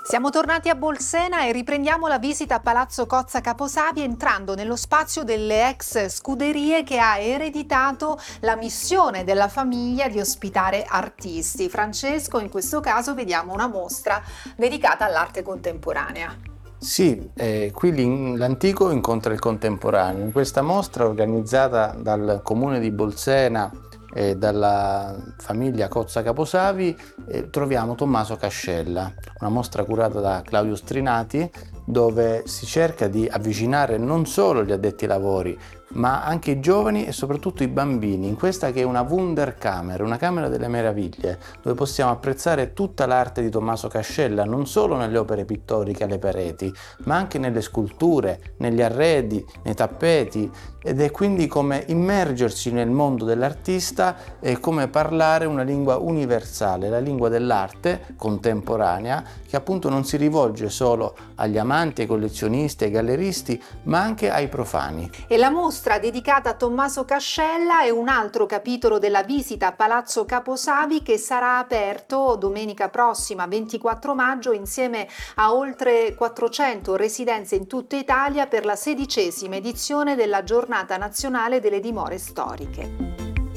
Siamo tornati a Bolsena e riprendiamo la visita a Palazzo Cozza Caposavi entrando nello spazio delle ex scuderie che ha ereditato la missione della famiglia di ospitare artisti. Francesco, in questo caso vediamo una mostra dedicata all'arte contemporanea. Sì, qui l'antico incontra il contemporaneo. In questa mostra organizzata dal Comune di Bolsena e dalla famiglia Cozza Caposavi troviamo Tommaso Cascella, una mostra curata da Claudio Strinati dove si cerca di avvicinare non solo gli addetti ai lavori ma anche i giovani e soprattutto i bambini in questa che è una Wunderkammer, una camera delle meraviglie, dove possiamo apprezzare tutta l'arte di Tommaso Cascella, non solo nelle opere pittoriche alle pareti, ma anche nelle sculture, negli arredi, nei tappeti, ed è quindi come immergersi nel mondo dell'artista e come parlare una lingua universale, la lingua dell'arte contemporanea, che appunto non si rivolge solo agli amanti, ai collezionisti, ai galleristi, ma anche ai profani. E la mostra dedicata a Tommaso Cascella è un altro capitolo della visita a Palazzo Caposavi che sarà aperto domenica prossima 24 maggio insieme a oltre 400 residenze in tutta Italia per la 16ª edizione della Giornata Nazionale delle Dimore Storiche.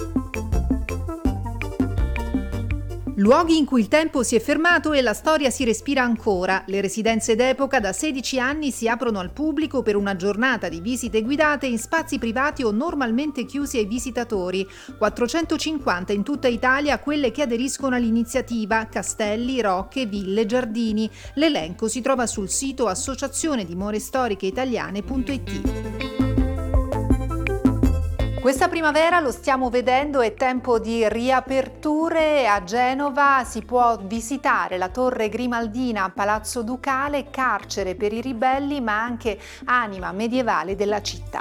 Luoghi in cui il tempo si è fermato e la storia si respira ancora. Le residenze d'epoca da 16 anni si aprono al pubblico per una giornata di visite guidate in spazi privati o normalmente chiusi ai visitatori. 450 in tutta Italia quelle che aderiscono all'iniziativa, castelli, rocche, ville, giardini. L'elenco si trova sul sito associazionedimorestoricheitaliane.it. Questa primavera lo stiamo vedendo, è tempo di riaperture. A Genova si può visitare la Torre Grimaldina, Palazzo Ducale, carcere per i ribelli, ma anche anima medievale della città.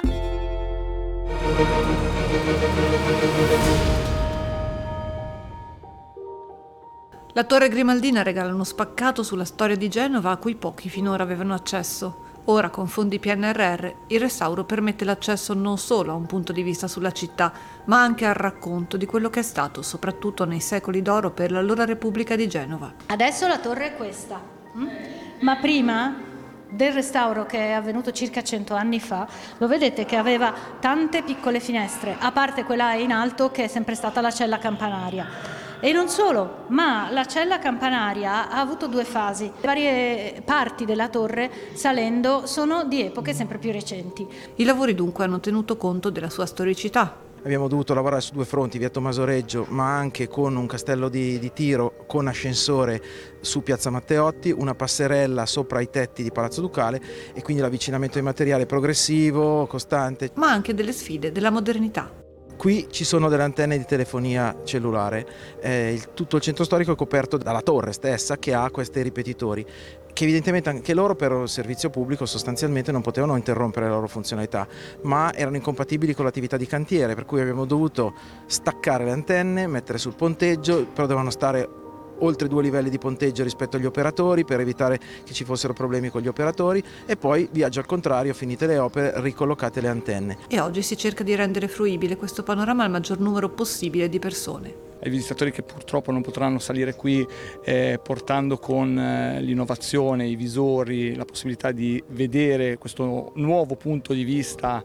La Torre Grimaldina regala uno spaccato sulla storia di Genova a cui pochi finora avevano accesso. Ora, con fondi PNRR, il restauro permette l'accesso non solo a un punto di vista sulla città, ma anche al racconto di quello che è stato, soprattutto nei secoli d'oro, per l'allora Repubblica di Genova. Adesso la torre è questa, ma prima del restauro che è avvenuto circa 100 anni fa, lo vedete che aveva tante piccole finestre, a parte quella in alto che è sempre stata la cella campanaria. E non solo, ma la cella campanaria ha avuto due fasi. Le varie parti della torre, salendo, sono di epoche sempre più recenti. I lavori dunque hanno tenuto conto della sua storicità. Abbiamo dovuto lavorare su due fronti, via Tommaso Reggio, ma anche con un castello di tiro con ascensore su piazza Matteotti, una passerella sopra i tetti di Palazzo Ducale e quindi l'avvicinamento di materiale progressivo, costante. Ma anche delle sfide della modernità. Qui ci sono delle antenne di telefonia cellulare, tutto il centro storico è coperto dalla torre stessa che ha questi ripetitori, che evidentemente anche loro per servizio pubblico sostanzialmente non potevano interrompere la loro funzionalità, ma erano incompatibili con l'attività di cantiere, per cui abbiamo dovuto staccare le antenne, mettere sul ponteggio, però dovevano stare oltre 2 livelli di ponteggio rispetto agli operatori per evitare che ci fossero problemi con gli operatori e poi viaggio al contrario, finite le opere, ricollocate le antenne. E oggi si cerca di rendere fruibile questo panorama al maggior numero possibile di persone. Ai visitatori che purtroppo non potranno salire qui portando con l'innovazione, i visori, la possibilità di vedere questo nuovo punto di vista